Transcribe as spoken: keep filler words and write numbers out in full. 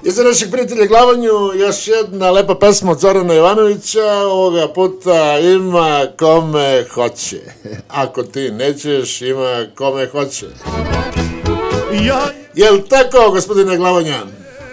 I za našeg prijatelja Glavanju još jedna lepa pesma od Zorana Jovanovića, ovoga puta ima kome hoće. Ako ti nećeš, ima kome hoće. Jel tako, gospodine Glavanja?